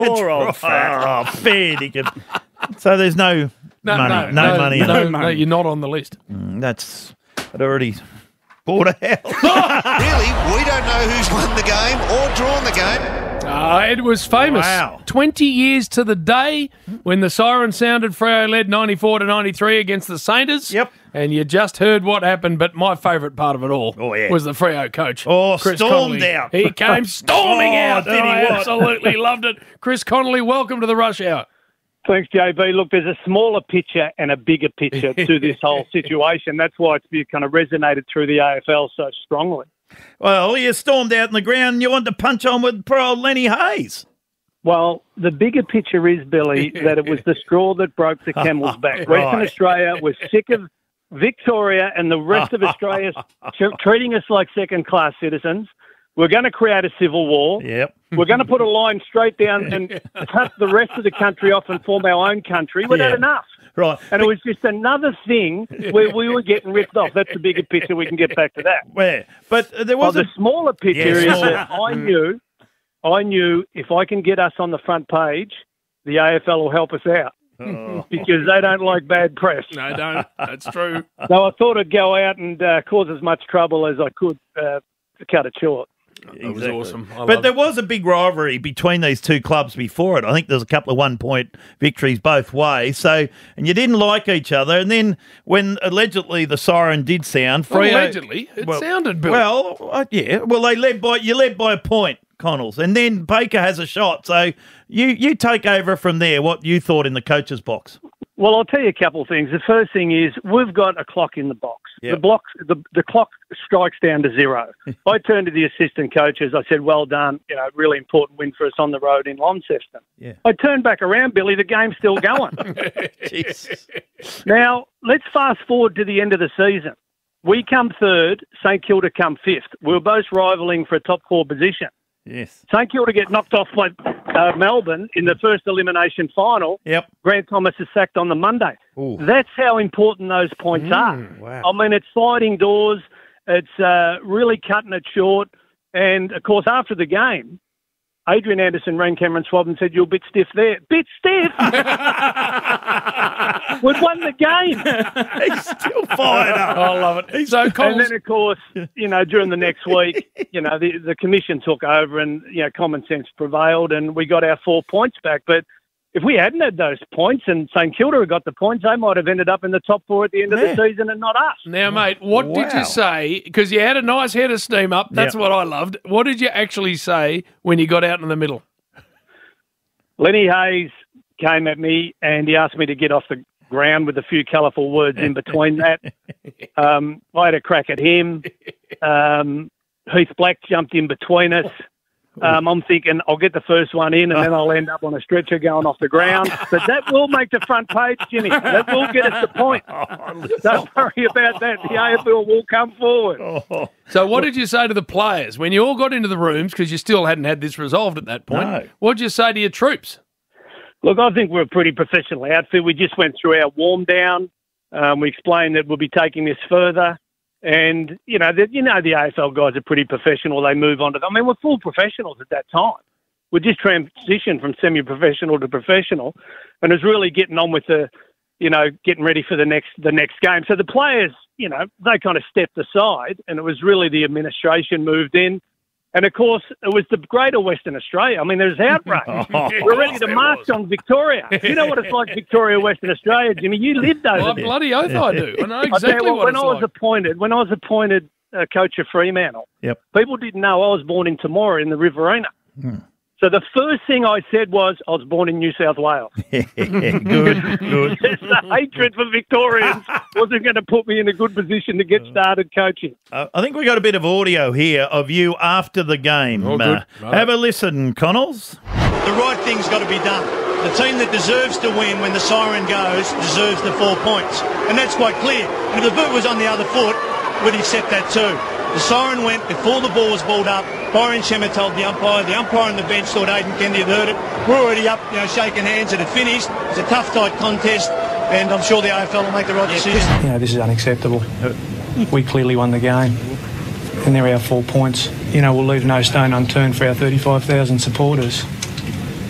Poor old fat. Oh, fair dinkum. So there's no money. No money. No, you're not on the list. I'd already bought a house. Really, we don't know who's won the game or drawn the game. It was famous. Wow. 20 years to the day when the siren sounded. Freo led 94-93 against the Saints. Yep. And you just heard what happened, but my favourite part of it all was the Freo coach. Oh, Chris stormed Connolly. out. He came storming out. did he I what? absolutely loved it. Chris Connolly, welcome to the Rush Hour. Thanks, JB. Look, there's a smaller picture and a bigger picture to this whole situation. That's why it's kind of resonated through the AFL so strongly. Well, you stormed out in the ground and you wanted to punch on with poor old Lenny Hayes. Well, the bigger picture is, Billy, that it was the straw that broke the camel's back. Western Australia was sick of Victoria and the rest of Australia treating us like second-class citizens. We're going to create a civil war. Yep. We're going to put a line straight down and cut the rest of the country off and form our own country. We've had enough. Right. And it was just another thing where we were getting ripped off. That's the bigger picture. We can get back to that. Where? But there was the smaller picture is that I knew if I can get us on the front page, the AFL will help us out. Because they don't like bad press. No, they don't. That's true. So I thought I'd go out and cause as much trouble as I could to cut it short. That was awesome. But there was a big rivalry between these two clubs before it. I think there's a couple of 1-point victories both ways. So, and you didn't like each other. And then when allegedly the siren did sound, Freo, allegedly, it sounded, Bill. Well, you led by a point, Connells, and then Baker has a shot. So you take over from there. What you thought in the coach's box? Well, I'll tell you a couple of things. The first thing is we've got a clock in the box. Yep. The clock strikes down to zero. I turned to the assistant coaches. I said, well done. Really important win for us on the road in Launceston. Yeah. I turned back around, Billy. The game's still going. Jesus. Now, let's fast forward to the end of the season. We come third. St Kilda come fifth. We were both rivaling for a top four position. Yes. St Kilda get knocked off by Melbourne in the first elimination final. Yep. Grant Thomas is sacked on the Monday. Ooh. That's how important those points are. Wow. I mean, it's sliding doors. It's really cutting it short. And, of course, after the game, Adrian Anderson rang Cameron Swab and said, you're a bit stiff there. Bit stiff? We've won the game. He's still fired up. I love it. And then, of course, during the next week, the commission took over and, common sense prevailed and we got our 4 points back. But if we hadn't had those points and St Kilda had got the points, they might have ended up in the top four at the end of the season and not us. Now, mate, what did you say? Because you had a nice head of steam up. That's what I loved. What did you actually say when you got out in the middle? Lenny Hayes came at me and he asked me to get off the ground with a few colourful words in between that. I had a crack at him. Heath Black jumped in between us. I'm thinking I'll get the first one in and then I'll end up on a stretcher going off the ground. But that will make the front page, Jimmy. That will get us the point. Don't worry about that. The AFL will come forward. So what did you say to the players when you all got into the rooms, because you still hadn't had this resolved at that point? No. What did you say to your troops? Look, I think we're a pretty professional outfit. We just went through our warm down. We explained that we'll be taking this further. And, the AFL guys are pretty professional. They move on to them. I mean, we're full professionals at that time. We just transitioned from semi-professional to professional and it's really getting on with getting ready for the next game. So the players, they kind of stepped aside and it was really the administration moved in. And, of course, it was the greater Western Australia. I mean, there's outrage. We're ready to march on Victoria. You know what it's like, Victoria, Western Australia, Jimmy. You lived over there. Bloody oath I do. I know exactly what it's like. When I was appointed coach of Fremantle, people didn't know I was born in Temora in the Riverina. So the first thing I said was I was born in New South Wales. Good. The hatred for Victorians wasn't going to put me in a good position to get started coaching. I think we got a bit of audio here of you after the game. Good. Have a listen, Connells. The right thing's got to be done. The team that deserves to win when the siren goes deserves the 4 points. And that's quite clear. And if the boot was on the other foot, we'd accept that too. The siren went before the ball was balled up. Byron Shemmer told the umpire on the bench thought Aidan Kennedy had heard it. We're already up, shaking hands. It had finished. It's a tough, tight contest, and I'm sure the AFL will make the right decision. This is unacceptable. We clearly won the game, and there are our 4 points. We'll leave no stone unturned for our 35,000 supporters.